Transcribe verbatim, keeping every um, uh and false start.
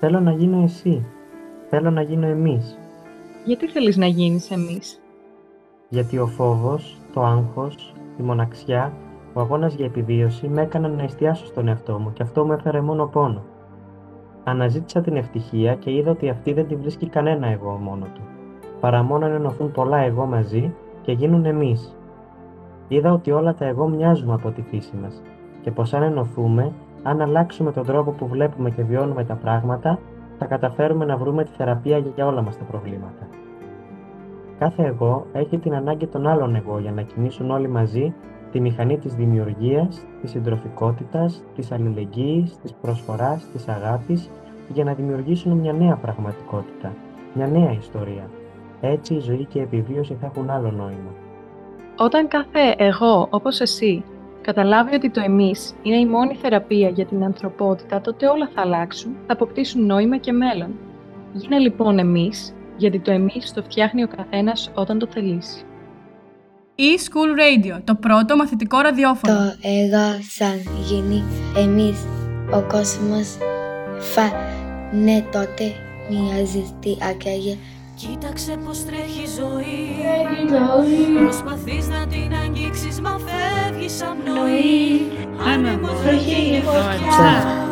Θέλω να γίνω εσύ. Θέλω να γίνω εμείς. Γιατί θέλεις να γίνεις εμείς? Γιατί ο φόβος, το άγχος, η μοναξιά, ο αγώνας για επιβίωση με έκαναν να εστιάσω στον εαυτό μου και αυτό μου έφερε μόνο πόνο. Αναζήτησα την ευτυχία και είδα ότι αυτή δεν τη βρίσκει κανένα εγώ μόνο του, παρά μόνο να ενωθούν πολλά εγώ μαζί και γίνουν εμείς. Είδα ότι όλα τα εγώ μοιάζουμε από τη φύση μας και πως αν ενωθούμε, αν αλλάξουμε τον τρόπο που βλέπουμε και βιώνουμε τα πράγματα, θα καταφέρουμε να βρούμε τη θεραπεία για όλα μας τα προβλήματα. Κάθε εγώ έχει την ανάγκη των άλλων εγώ για να κινήσουν όλοι μαζί τη μηχανή της δημιουργίας, της συντροφικότητας, της αλληλεγγύης, της προσφοράς, της αγάπης, για να δημιουργήσουν μια νέα πραγματικότητα, μια νέα ιστορία. Έτσι η ζωή και η επιβίωση θα έχουν άλλο νόημα. Όταν κάθε εγώ, όπως εσύ, καταλάβει ότι το εμείς είναι η μόνη θεραπεία για την ανθρωπότητα, τότε όλα θα αλλάξουν, θα αποκτήσουν νόημα και μέλλον. Γίνε λοιπόν εμείς, γιατί το εμείς το φτιάχνει ο καθένας όταν το θελήσει. E-School Radio, το πρώτο μαθητικό ραδιόφωνο. Το εγώ σαν γίνει εμείς, ο κόσμος θα ναι τότε μοιάζει στη ακραία. Κοίταξε πως τρέχει η ζωή, προσπαθείς να την αγγίξεις μα φεύγεις σαν πνοή. Άνεμος βροχή και φωτιά.